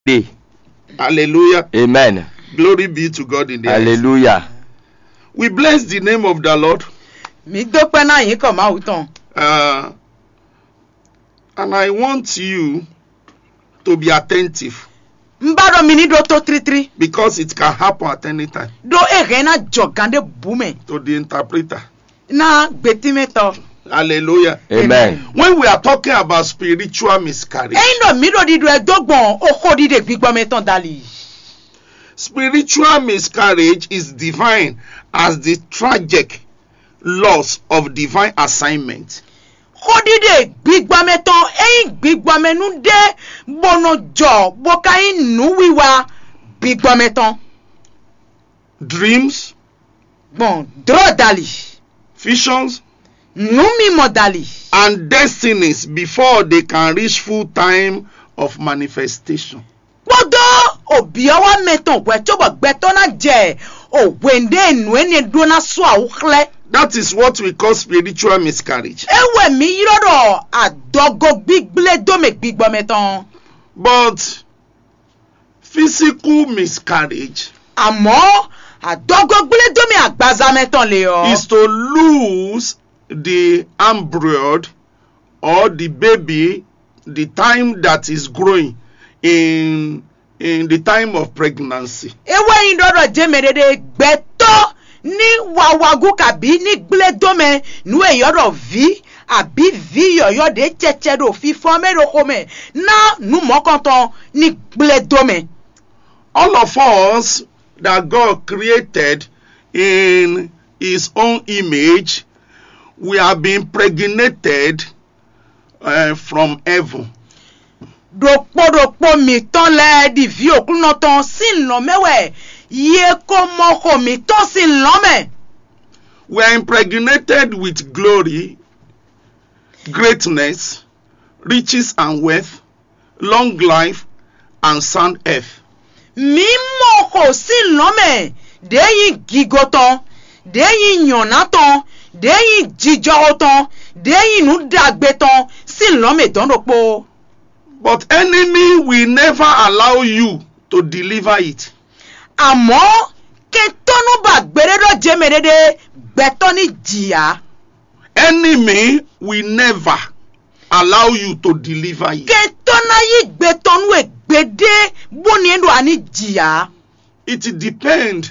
Hallelujah. Amen. Glory be to God in the highest. Hallelujah. We bless the name of the Lord. Mi dúpẹ́ náà yín kàn máa wù tán. And I want you to be attentive N bá dọ̀ mi ní do tó tírítírí. because it can happen at any time Do èrè náà jọ̀gán dé bùmẹ̀. to the interpreter. Náà gbètí mẹ́tọ̀. Hallelujah. Amen. When we are talking about spiritual miscarriage, Ẹyin dọ̀ mi dò dídò ẹ̀dọ́gbọ̀n okó dídè gbígbọ́ mẹ́tọ̀ dálì. spiritual miscarriage is defined as the tragic loss of divine assignment. Kó dídè gbígbọ́ mẹ́tọ̀ ẹyin gbígbọ́ mẹ́nu dé bọ́nà jọ bọ́ká yín nù wíwá gbígbọ́ mẹ́tọ̀. Dreams, Gbọ̀n dúró dálì. visions, Nù mímọ̀ dálì. and destinies before they can reach full time of manifestation. Gbọ́dọ̀ òbí ọwọ́ mẹ́tọ̀ wẹ̀tọ́bọ̀ gbẹ́tọ́ náà jẹ́ òwèndé ẹ̀nù ẹni dúná sọ àwùklẹ́. That is what we call spiritual miscarriage. Ewé mi yírọ̀rọ̀ àdọ́gọ́ gbígbélé dómè gbígbọ́ mẹ́tọ̀. But physical miscarriage Àmọ́ àdọ́gọ́ gbígbélé dómè àgbàzá mẹ́tọ̀ lè ọ. is to lose the embryo or the baby the time that is growing in the time of pregnancy. Ewé yín dọ́dọ̀ jẹ́ mẹ́rẹ́dẹ́ gbẹ́tọ́ ní wàwàgù kàbí ní gbígbélé dómè nù èyọ́dọ̀ ví àbí ví yọ̀yọ́dẹ̀ tsẹ̀tsẹ̀ dò fífọ́ mẹ́rọ̀kọ́mẹ́ náà nù mọ́kàntán ní gbígbélé dómè. All of us that God created in his own image, we have been impregnated from heaven. Dòpòdòpò mi tán lẹ́ di vi òkúnná tán sí ńlọ mẹ́wẹ̀ yé kó mọ́kò mi tán sí ńlọ mẹ́. We are impregnated with glory, greatness, riches and wealth, long life, and sound health. Mi mọ́kò sí ńlọ mẹ́ déyìn gígó tán déyìn yànnà tán déyìn jíjọ́ tán déyìn nù dàgbé tán sí ńlọ mẹ́ dọ́ndọ̀pọ̀. But enemy will never allow you to deliver it. Àmọ́ kẹtọ́nù bá gbẹrẹ́dọ̀ jẹ́ mẹ́rẹ́dẹ́ gbẹ́tọ́ ní jìyà. Enemy will never allow you to deliver it. Kẹtọ́nà yìí gbẹ́tọ́nù ẹ̀gbẹ́dẹ́ bóni ẹ̀dọ̀ àní jìyà. It depends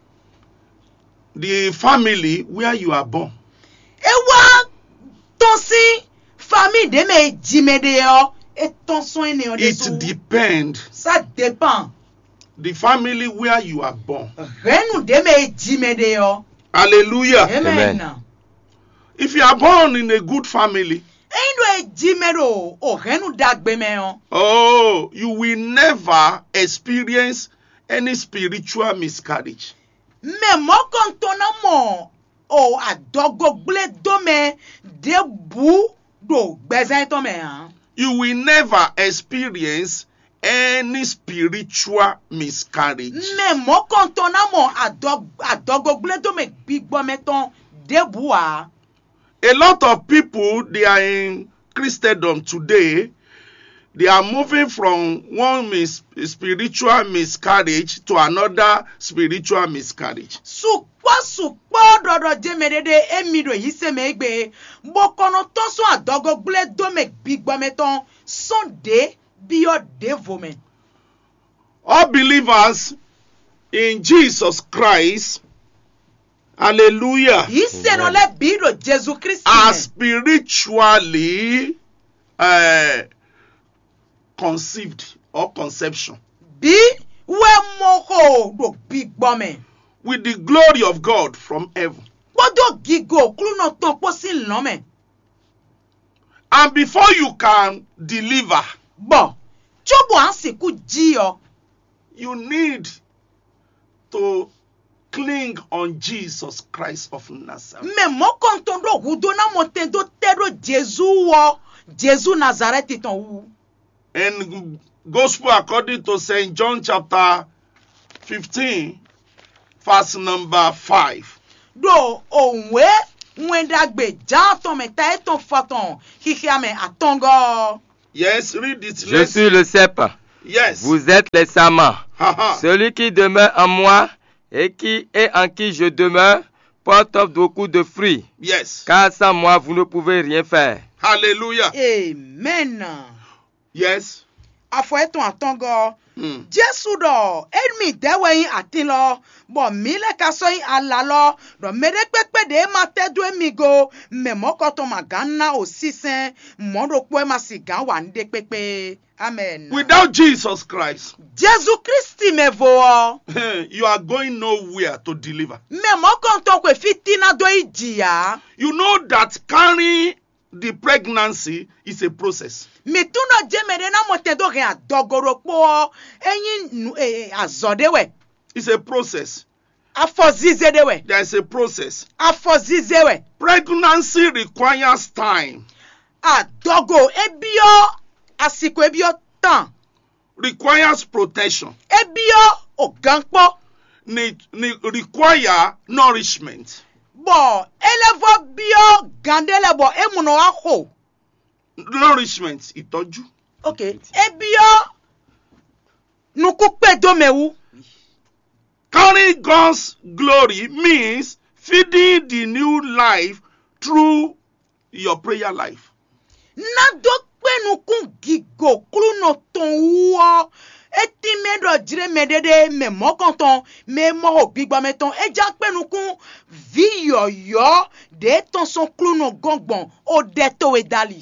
the family where you are born. Ewa tó sí famille de me jimede yo et ton soin ne de so. It depends Ça dépend. the family where you are born. Renu de me jimede yo. Hallelujah. Amen. If you are born in a good family, Endo e jimedo o renu dagbe me yo. oh, you will never experience any spiritual miscarriage. Me mo kontona mo o adogo ble do me de bu do gbezan to me han. You will never experience any spiritual miscarriage. Me mo kontona mo adogo ble do me gbigbo me ton de bu a. A lot of people, they are in Christendom today. They are moving from one spiritual miscarriage to another spiritual miscarriage. Sukwa dodo jemerede emido yise megbe bokono tonso adogo ble do me gbigbo meton sonde bio devomen. All believers in Jesus Christ, hallelujah, Yise no le bido Jesu Christ are spiritually conceived or conception bi we moko do gbigbo me with the glory of God from heaven. bodo gigo kluno ton posi nome And before you can deliver, bo chobo ansiku jio you need to cling on Jesus Christ of Nazareth. me moko ton do hudo na motendo tero Jesu Nazareth ton wu. In Gospel according to St. John chapter 15, verse number 5. Do onwe mwendagbe janton meta eton faton kikiame atongo. Yes, read it. Je suis le cep. Yes. Vous êtes les serments. Haha. Celui qui demeure en moi et en qui je demeure porte beaucoup de fruits. Yes. Car sans moi, vous ne pouvez rien faire. Hallelujah. Amen. Yes. Afọ eto atongo. Hmm. Jesu do enmi dewe yin atin lo bo mi le ka so yin ala lo do mede pepe de ma tedu emi go me mo ko to magana osisen mo ro po e ma sigan wa nde pepe. Amen. Without Jesus Christ, Jesu Christi me vo you are going nowhere to deliver. me mo ko to kwe fitina do ijiya You know that carrying the pregnancy is a process. mi tuno je mede na mo te do rin adogoro po eyin azode we It's a process. afozize de we There is a process. afozize we Pregnancy requires time, adogo ebio àsìkò ebio tan requires protection, ebio oganpo require nourishment. bo elevo bio gandele bo emuno aho Nourishment, ìtọ́jú. okay ebio nukupe domewu Carrying God's glory means feeding the new life through your prayer life. nado penukun gigo kluno ton wo eti medo jire medede me mokanton me mo gbigba meton eja penukun vi yoyo de ton son kluno gongbon o de to e dali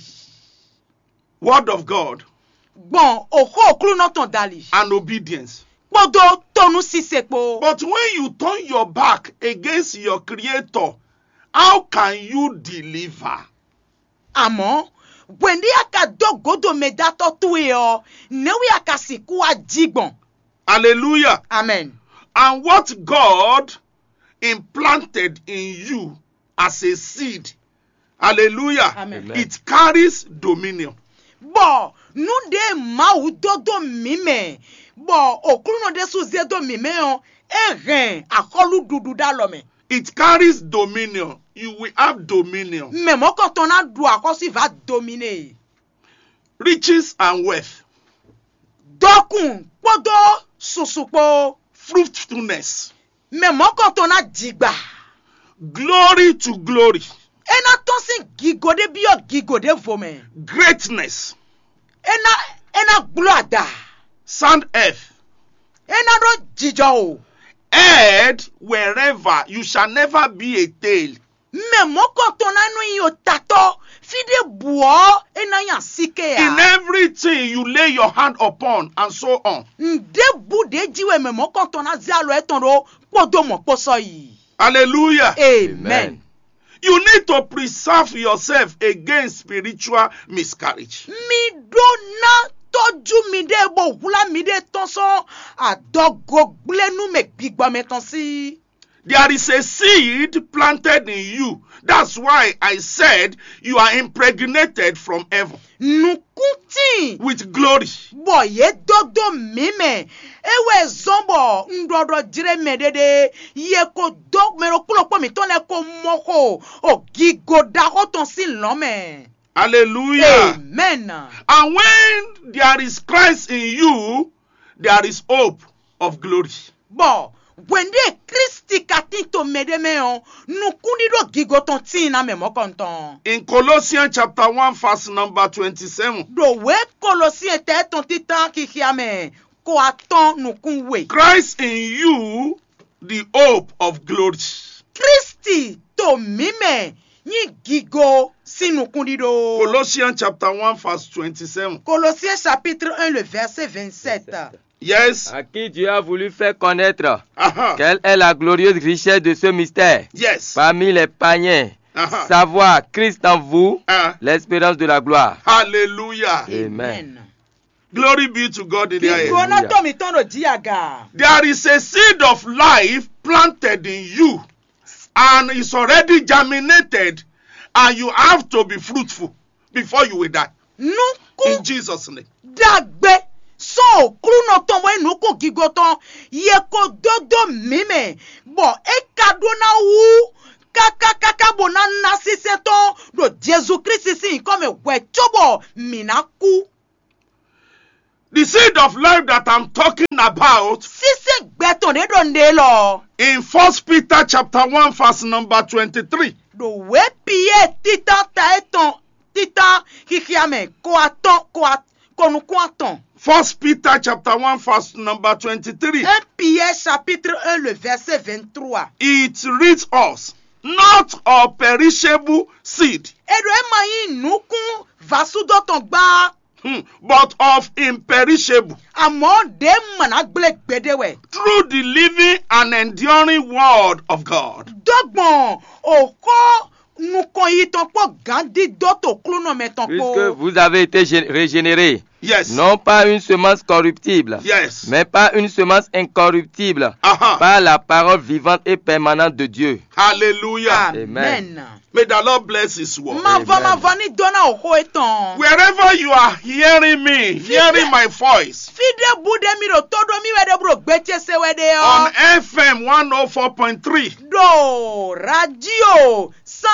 Word of God gbon oho kluno ton dali and obedience. podo tonu sisepo But when you turn your back against your Creator, how can you deliver? àmọ́ wẹ̀ndí aka dọ́gọ́dọ̀ mẹ́dátọ́ tó e ọ nẹ́wí aka sìnkú ajígbọ̀n Hallelujah. amen. And what God implanted in you as a seed, hallelujah, Amen. it carries dominion. bọ̀ nude mawu dọ́dọ̀ mímẹ́ bọ̀ òkúrúnà dẹ́sù zẹ́dọ̀ mímẹ́ ọ ẹ̀rẹ̀ àkọlù dúdú dá lọ́mẹ́ It carries dominion. You will have dominion. mẹ́mọ́kàntàn náà du àkọsí va domine Riches and wealth, dọ́kùn pọ́dọ̀ sùsùpọ̀ fruitfulness, mẹ́mọ́kàntàn náà jìgbà glory to glory, ẹ̀nà tó sì gígòdè bí ọ gígòdè vòmẹ́ greatness, ẹ̀nà gbúlọ̀ àdá sound earth, ẹ̀nà tó jíjọ o. head wherever you shall never be a tail. Mẹ́mọ́kàntàn nánú yìí ò tàtọ́ fídé bùọ́ ẹ̀nà yàn síkẹ́ In yà. everything you lay your hand upon, and so on. Ǹdẹ́ bùdé jíwẹ̀ mẹ́mọ́kàntàn náà zí àlọ́ ẹ̀tàn ro kpọ́dọ̀ mọ̀ kpọ́sọ yìí. Hallelujah. Amen. You need to preserve yourself against spiritual miscarriage. Mi do ná tọ́jú mi dé bò wúlá mi dé tán sán àdọ́gò gblénú mẹ́ gbígbọ́ mi tán sí. There is a seed planted in you. That's why I said you are impregnated from heaven Nùkúntì with glory. bọ̀ yé dọ́dọ̀ mímẹ̀ ewé zọ́bọ̀ ńdọ̀dọ̀ jíre mẹ́dẹ́dẹ́ yẹ kó dọ́ mẹ́rọ kúlọ̀ pọ̀ mi tán lẹ́ kó mọ́ kó ògìgò dákọ́ tán sí lọ́mẹ̀. Hallelujah. Amen. And when there is Christ in you, there is hope of glory. Bọ̀ wẹ̀ndé Kristi kàtí tó mẹ́dẹ́mẹ́ hàn nùkúndínlọ́ gígò tán tí iná mẹ́mọ́ kàn tán. In Colossians chapter 1 verse number 27, Dòwe kolosi ẹ̀tẹ́ tán títàn kìkì àmẹ́ kó a tán nùkún wè. Christ in you, the hope of glory. Kristi tó mímẹ̀ yín gígò sí nùkúndínlọ́. Colossians chapter 1 verse 27. Colossiens chapitre 1 le verset 27. Yes. À qui Dieu a voulu faire connaître Uh-huh. quelle est la glorieuse richesse de ce mystère Yes. parmi les païens. Uh-huh. Savoir Christ en vous, Uh, l'espérance de la gloire. hallelujah. Amen. Glory be to God in the Gígò highest. náà tó mi tán ló jíyàgà. There is a seed of life planted in you, and it's already germinated, and you have to be fruitful before you will die. Nùkú In Jesus' name. dàgbé sọ òkúrú náà tán wọ́n nùkú gígò tán yẹ kó dọ́dọ̀ mímẹ̀ bọ̀ ẹ̀ka dúná wú kákákáká bò náà ná sísẹ́ tán lò. do Jésù Kristi sì nǹkan mi wẹ̀ tóbọ̀ mìíràn kú. Hallelujah. Amen. And when there is Christ in you, there is hope of glory. Bọ̀ wẹ̀ndé Kristi kàtí tó mẹ́dẹ́mẹ́ hàn nùkúndínlọ́ gígò tán yẹ kó dọ́dọ̀ mímẹ̀ bọ̀ ẹ̀ka dúná wú kákákáká bò náà ná sísẹ́ tán lò Jésù Kristi sì nǹkan mi wẹ̀ The seed of life that I'm talking about Sisi gbẹ̀tàn dé dòǹde lọ. in 1 Peter chapter 1 verse number 23. Dòwe pìyẹ títàn ta ẹ̀tàn títàn kíkíamẹ̀ kọ́nukún àtàn. 1 Peter chapter 1 verse number 23. 1 Pierre chapitre 1 le verset 23. It reads us, not a perishable seed, Edo ema yin nukun vasudotọn gba. but of imperishable, Àmọ́ de mana gble gbedewe. through the living and enduring word of God. Dọ́gbọ̀n òkọ́ nukun yìí tán pọ̀ gandhi dọ́tò kúlónà mẹ́tàn Puisque pọ̀. vous avez été régénérés, Yes. non pas une semence corruptible, Yes. mais pas une semence incorruptible, Uh-huh. par la parole vivante et permanente de Dieu. Hallelujah. Amen. May the Lord bless his word. Mavọ ni dọ́nà òkò ìtàn. Wherever you are hearing me, hearing my voice, Fide bude mi do todo mi wede bro gbete se wede on o. FM 104.3, Do radio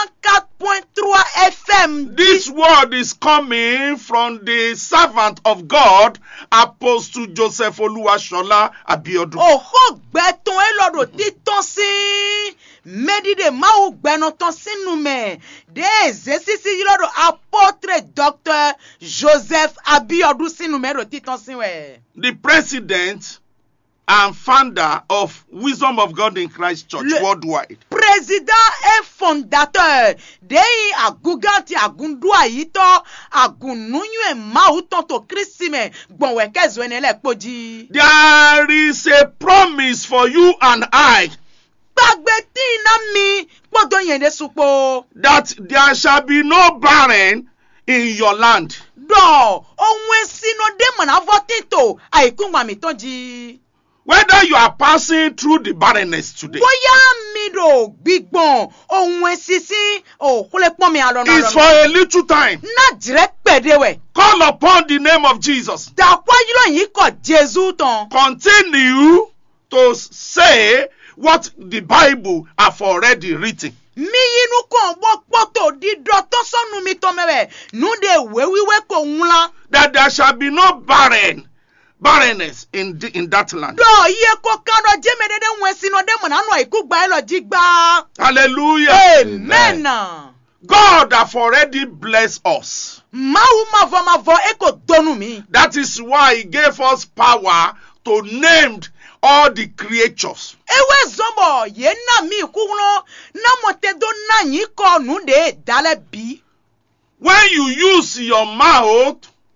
104.3 FM. this word is coming from the servant of God, Apostle Joseph Oluwashola Abiodun. Òkò gbẹ̀tàn ẹ lọ́dọ̀ títàn sí. Médìdè máa gbẹ̀nà tán sínú mẹ́. Dé èzé sísí yìí lọ́dọ̀ apôtre Dr. Joseph Abiodun sínú mẹ́rọ títàn sí wẹ̀. The president and founder of Wisdom of God in Christ Church worldwide. Président et fondateur de aguganti agundua yito agununyu e mautonto Christime gbonweke zwenele kpoji. There is a promise for you and I Gbagbeti na mi kpodo yende supo. that there shall be no barren in your land. Do ohun esino de mana votito aikungwa mi tonji. Whether you are passing through the barrenness today, Bóyá mi do gbígbọ̀n ohun esisi òkúlẹ̀ pọ́n mi àlọ́nà it's for a little time. Na jire pẹ̀dẹ̀wẹ̀. Call upon the name of Jesus. Dàpọ̀ yìí yìí kọ̀ Jésù tán. Continue to say what the Bible have already written. Mi yinu kan wọ́pọ̀ tó dídọ̀ tó sọ́nu mi tán mẹ́wẹ̀ núdé wéwíwé kò ń la. That there shall be no barrenness in that land. Dọ̀ iye kó kárọ̀ jẹ́mẹ̀dẹ́dẹ́ wọn sínú ọdẹ mọ̀nà àná àìkú gba ẹ lọ jí gbá. Hallelujah. Amen. God have already blessed us. Máwo mavọ ẹ kò dọnu mi. That is why he gave us power to name all the creatures. Ewe zọmọ yẹn náà mi kú lọ námọ̀tẹ́dọ́ náà yín kọ́ núdé dálẹ̀ bí. When you use your mouth,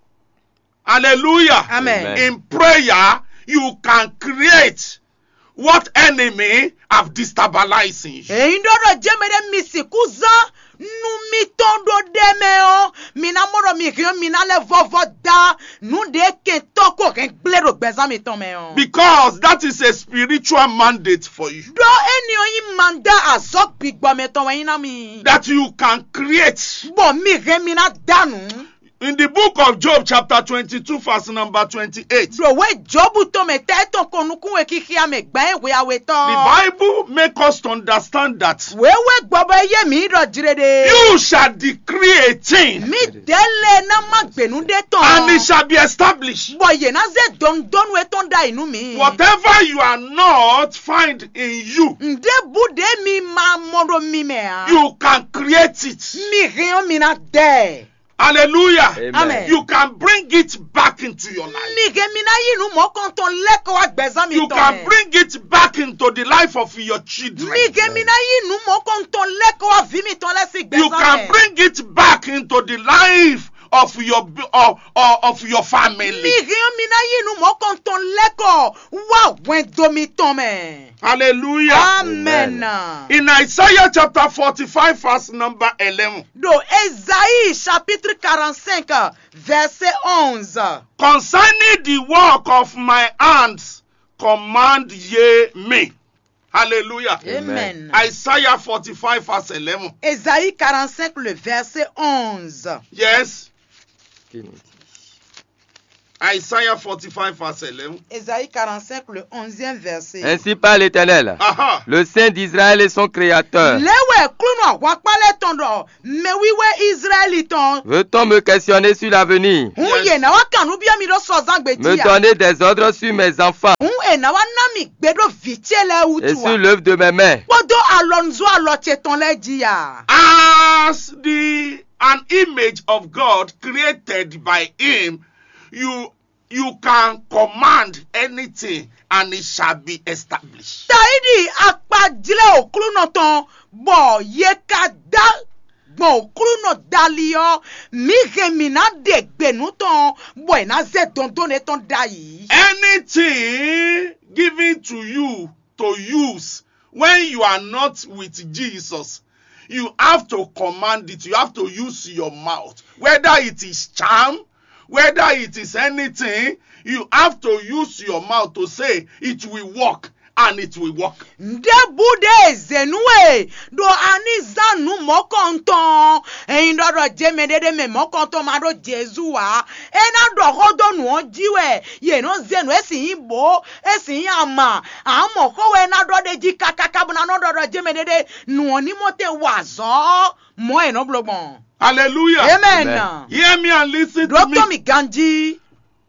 hallelujah, Amen. in prayer, you can create what enemy have destabilized in you. Èyí dọ́dọ̀ jẹ́mẹ̀dẹ́ mi sì kú zán nu mi tán do dẹ́mẹ̀ ọ́ mi náà mọ̀rọ̀ mi kìí mi náà lẹ́ vọ́vọ́ dá nu de ké tọ́kọ̀ kẹ́ gbẹ́rò gbẹ́sán mi tán mẹ́ ọ́. Because that is a spiritual mandate for you. Dọ́ ẹni oyin máa ń dá àzọ́ gbígbọ́ mi tán wẹ̀yìn náà mi. That you can create. Bọ̀ mi rẹ̀ mi náà dànù. In the book of Job chapter 22 verse number 28. Dòwe jọ́bù tó mẹ tẹ́ tán konukun wẹ̀ kíkí àmì gbà ẹ̀ wẹ̀ àwẹ̀ The tán. Bible make us to understand that Wẹ́wẹ́ gbọ́bọ̀ ẹyẹ mi rọ̀ jírede. you shall decree a thing Mi dẹ́lẹ̀ náà má gbẹ̀nu dé tán. and it shall be established. Bọ̀ yẹn náà zẹ̀ dọ́ndọ́nu ẹ̀ tán da inú mi. Whatever you are not find in you, Ǹdẹ́ bùdé mi máa mọ́rọ̀ mi mẹ́ à. you can create it. Mi rìn mi náà dẹ̀. Hallelujah. Amen. You can bring it back into your life. Mi rìn mi náà yìí nu mọ́ kàn tán lẹ́kọ̀ọ́ àgbẹ̀sán mi You tán can mẹ́. bring it back into the life of your children. Mi rìn mi náà yìí nu mọ́ kàn tán lẹ́kọ̀ọ́ àfi mi tán lẹ́sìn You gbẹ̀sán can mẹ́. bring it back into the life of your family. Mi rìn mi náà yìí nu mọ́ kàn tán lẹ́kọ̀ọ́ wá wẹ́n domi tán mẹ́. Hallelujah. Amen. In Isaiah chapter 45 verse number 11. Do Esaïe chapitre 45 verset 11. Concerning the work of my hands, command ye me. Hallelujah. Amen. Isaiah 45 verse 11. Esaïe 45 le verset 11. Yes. Isaiah 45 verse 11. Ésaïe 45, le 11e verset. Ainsi parle l'Éternel, Aha. le Saint d'Israël et son Créateur. Lewe kluno wakpale tondo me wiwe Israéliton. Veut-on me questionner sur l'avenir? Unye na wakanu bia mi do sozan Me gbetia. donner des ordres sur mes enfants Na wanami gbedo vitiele et sur utua. l'œuvre de mes mains? Podo alonzo alocheton le dia. As an image of God created by him, you can command anything and it shall be established. Taidi akpadile okluno ton bo yekada bon okluno dalio mi gemina de gbenuton bo na ze dondone ton dai. Anything given to you to use when you are not with Jesus, you have to command it. You have to use your mouth. Whether it is charm, whether it is anything, you have to use your mouth to say it will work, and it will work. Nde bude zenue do anizanu mokonton indoro jemedede me mokonton maro Jesua ena do hodo nu ojiwe ye no zenu esi ibo esi ama amoko we na do de ji kakaka na no do jemedede nu oni mote wazo mo eno blogbon. Hallelujah. Amen. Amen. Hear me and listen to Doctor me. Miganji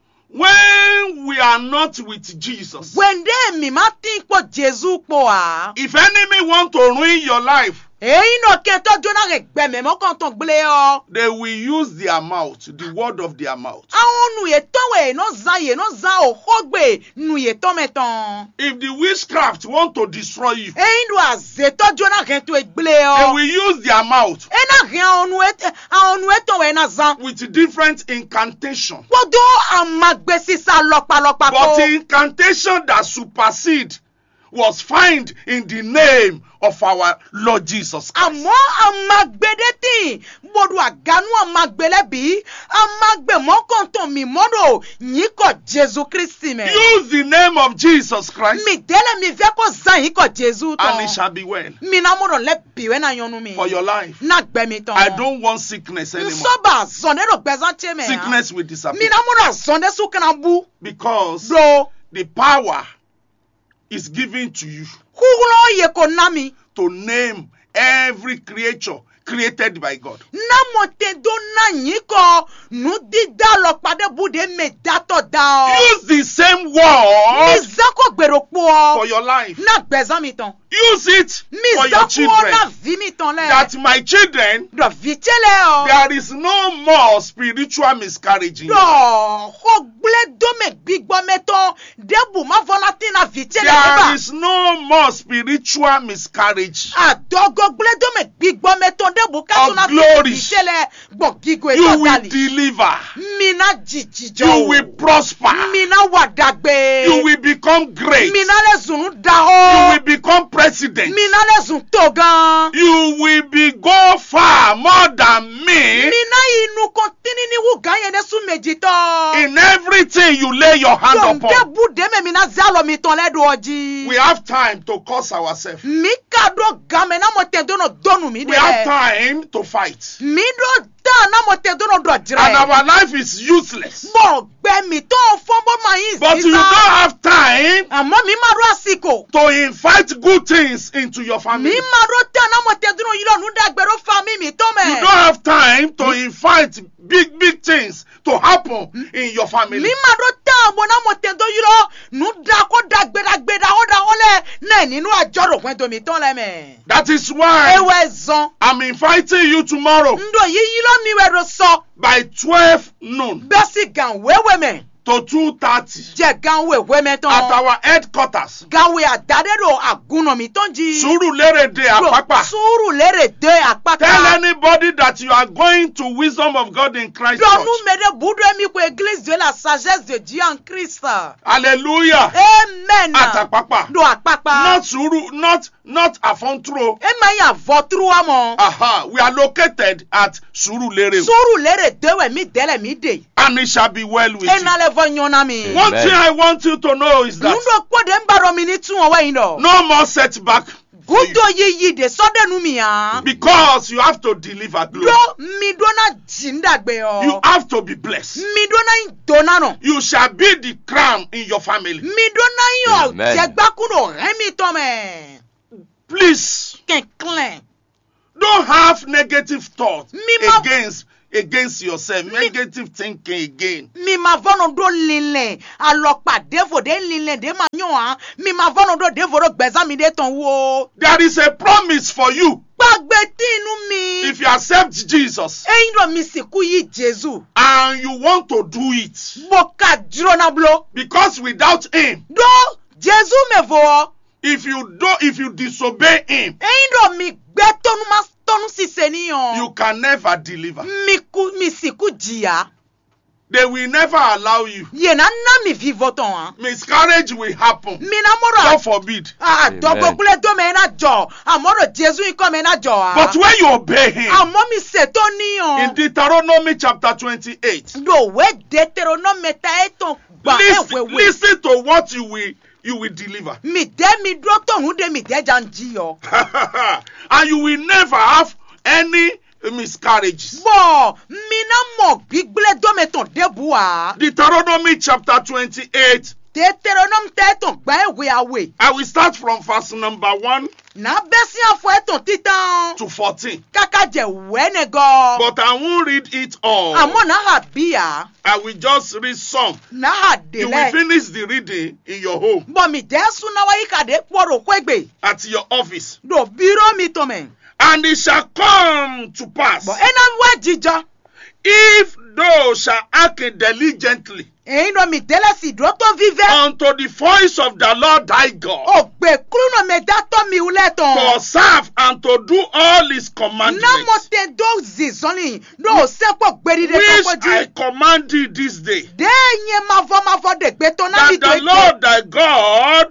When we are not with Jesus, wende mi matin po Jesu po a if enemy want to ruin your life, no kento jona regbe me mokonton gble o. they will use their mouth, the word of their mouth. Àwọn nuyeton we no za ohogbe nuyeton meton. If the witchcraft want to destroy you, Do azeto jona rento egble they o. will use their mouth Na rien àwọn nuyeton we na zan. with different incantation. Podo amagbesi sa lopa But ko. incantation that supersede was found in the name of our Lord Jesus Christ. Àmọ́ amagbedeti bodu aganu amagbelebi amagbe mokonton mi modo yiko Jesu Kristi me. Use the name of Jesus Christ Mi dele mi ve ko zan yiko Jesu and it ton. shall be well Mi na modo le biwe na yonu mi. for your life. Na gbe mi ton. I don't want sickness anymore. Nsoba zonde do gbezan che me. Sickness will Mi disappear na modo zonde su kana bu. because Do the power is given to you kugulo ye ko nami. to name every creature created by God. Na mote do na yiko nu di da lo pade bude me dato da o. Use the same Mi word zako gbero po for o. your life. Na gbezan mi ton. Use it Mi for your zako na children. vi mi ton le. That my children, Do vitele o. there is no more spiritual miscarriage in Do your life. ho gble do me gbigbo meton debu ma volati na vitele There ba. is no more spiritual miscarriage. Adogo gble do me gbigbo meton debu ka Of na glory. vitele gbo gigo e You to will dali. deliver. Mina jijijo. You will prosper. Mina wadagbe. You will become great. Mina le zunu da You o. will become president. Mina le zun togan. You will go far more than me Mina inu kontini ni wu ganye ne su mejito. in everything you lay your hand Donde upon. bude me mina zalo mi ton le do oji. We have time to curse ourselves. Mi kado game na mo te dono donu mi de. We have time to fight. Mi do da na mo te dono do dire. And our life is useless. Bo gbe mi to fombo ma yin But you don't have time Àmọ́ mi máa ro àsìkò. to invite good things into your family. Mi máa ro tẹ́ ọ̀nà mo te dúró yìí lọ́nu dàgbẹ́rọ́ fa mi tó You mẹ́. don't have time to invite big things to happen in your family. Mi máa ro tẹ́ ọ̀nà mo te dúró yìí lọ nu da kó dàgbẹ́dàgbẹ́dà ó da ọlẹ́ náà nínú àjọrò pẹ́ domi tán lẹ́mẹ̀. That is why Ewé zan. I'm inviting you tomorrow Ndo yìí lọ mi wẹ̀rọ sọ. by 12 noon Bẹ́sì gan wéwé mẹ́. to 2:30 Jẹ́ gan wéwé mẹ́ tán. at our headquarters. Gawe àdádẹ́rò àgùnà mi tán jí. Surulere Apapa. Sùúrù lérè dé àpáta. Tell anybody that you are going to Wisdom of God in Christ Dọ́nu Church. mẹ́rẹ́ búdú ẹ̀mí kò église de la sagesse de Dieu en Christ. Hallelujah. Amen. At Apapa. Do àpápá. Not Afontro. E máa yà vọ́túrú àmọ́. Aha, we are located at Surulere. Sùúrù lérè dé wẹ̀ mí dẹ́lẹ̀ mí dè. And it shall be well with E you. náà lè fọ yànnà mi. One thing I want you to know is that Nùdó kpọ́dé ń bàrọ̀ mi ní tún ọwọ́ yìí lọ. no more setback. for you. Gudo yi de sode nu mi ya. Because you have to deliver glory. Do mi do na jinda gbe yo. You have to be blessed. Mi do na dona no. You shall be the crown in your family. Mi do na yo Amen. jegbakuno remi to me. Please, Kenklen. don't have negative thoughts Ma- against yourself. Negative thinking again. Mi ma vono do linle alopa devo de linle de ma yon ha. Mi ma vono do devo do gbeza mi de ton wo. There is a promise for you Gbagbe tinu mi. if you accept Jesus Eyin do mi siku yi Jesu. and you want to do it. Boka dro na blo. Because without him, Do Jesu me vo. if you disobey him, Eyin do mi gbe tonu ma tonu sise ni yon. you can never deliver. Mi siku jia. They will never allow you. Ye na mi vivo ton ha. Miscarriage will happen. Mi na moro God forbid. Amen. dogo kule do me na jo. Amoro Jesu iko me na jo ha. But when you obey him, Amo mi seto ni yon. in Deuteronomy chapter 28, Do we Deuteronome ta eton gba ewewe. listen to what you will deliver. Mi de mi dro ton de mi de janji yo. And you will never have any miscarriages. Bo mi na mo gbigble do me ton debu ha. Deuteronomy chapter 28. Deuteronome ta eton gba ewe awe. I will start from verse number 1 Na besi afo eton titan. to 14. Kaka je wene go. But I won't read it all. Amo na ha biya. I will just read some. Na ha You will dele. finish the reading in your home, Bo mi de su na wa ika de poro kwegbe. at your office. Do biro mi to me. And it shall come to pass, Bo ena wa jija. if thou shalt hearken diligently Eyin do mi dele si dro to vive. unto the voice of the Lord thy God, Ogbe kruno me da to mi ule ton. to serve and to do all his Na mo commandments, te do zizoni. Do se po gberi de which to I ji. command thee this day, De nye mavo de gbe to na that mi to the Lord thy God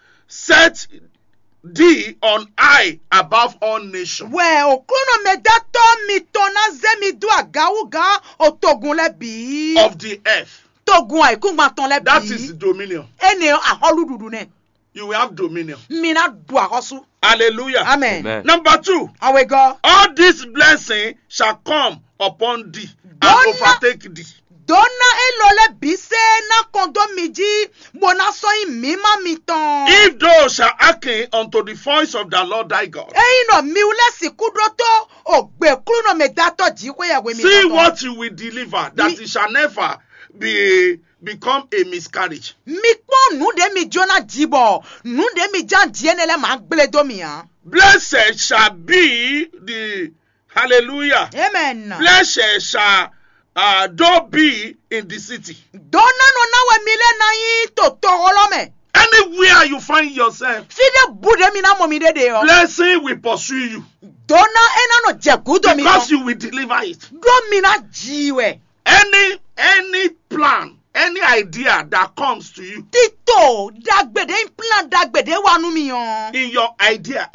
set thee on high above all nations We o kruno me da to mi to na ze mi do agawu ga otogun le bi. of the earth. Togun aiku gba ton le bi. That is dominion. Ene aholu dudu ne. You will have dominion. Mi na du ahosu. Hallelujah. Amen. Amen. Number 2, Awe go. all this blessing shall come upon thee and Donna- overtake thee. Dona elole bise na kondo miji bona so mi ma mi ton. If thou shalt hearken unto the voice of the Lord thy God. Eyin no mi ule si kudroto ogbe kruno me dato ji ko ya we mi. See what you will deliver, that it shall never become a miscarriage. Mi po nu de mi jona jibo. Nu de mi jan dienele ma gbele do mi han. Blessed shall be the hallelujah. Amen. Blessed shall thou be in the city. Dona no na we mi le na yi to to olome. Anywhere you find yourself, Fide bude mi na mo mi de yo. blessing will pursue you Dona ena no je gudo mi because ton. you will deliver it. Do mi na jiwe. Any plan, any idea that comes to you Tito dagbede plan dagbede wanu mi yan. in your idea,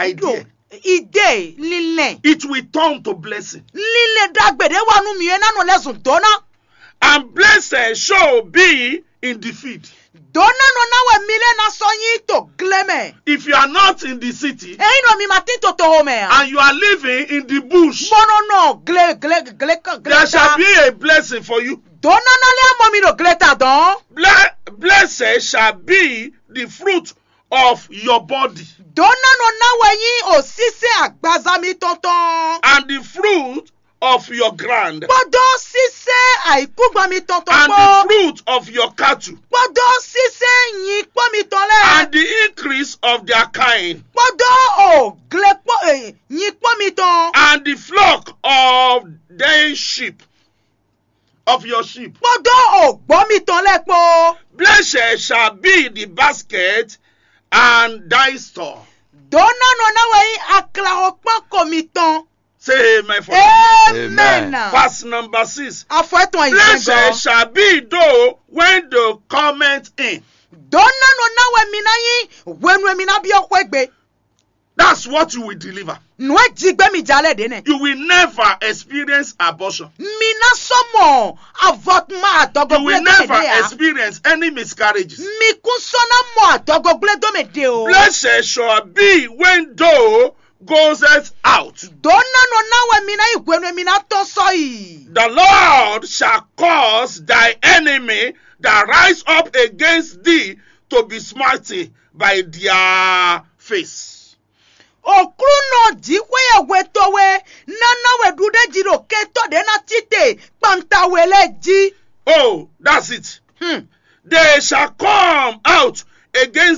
Ide lile. it will turn to blessing. Lile dagbede wanu mi ena no lesun dona. And blessed shall be in the field. Dona no na we mile na so yin to gleme. If you are not in the city Eyin no mi ma tin to home ya. and you are living in the bush, Bono no gle there shall be a blessing for you. Dona na le mo mi no gleta don. Blessed shall be the fruit of your body Dona no na we yin osise agbaza mi tonton. and the fruit of your ground Bodo sise aiku gba mi tonton and po. the fruit of your cattle Bodo sise yin po mi tonle. and the increase of their kind Bodo o gle po yin po mi ton. and the flock of their sheep of your sheep. Bodo o gbo mi ton le po. Blessed shall be the basket and thy store. Dona no na we yin akla opon ko mi ton. Say amen for me. Amen. Verse number 6. Afo eton yin Blessed shall be thou when they comment in. Dona no na we mi na yin wenu mi na bi okwegbe. That's what you will deliver. Nu e jigbe mi jale de ne. You will never experience abortion. Mi na somo avortement adogo You will never experience any miscarriages. Mi kun so na mo àtọ́gọ́ gbẹ́dọ́mẹ̀ dé o. Blessed shall be when thou goest out. dọ́nánà náwó mi náà ìgbẹ́nu mi náà tọ́ sọ yìí. The Lord shall cause thy enemy that rise up against thee to be smited by their face. òkúrú náà jí wéyàwé tọ́wé nánáwé dúdé jìrò kẹ́tọ́ dé náà títè pàǹtàwé lẹ́jì. Oh, that's it. They shall come out against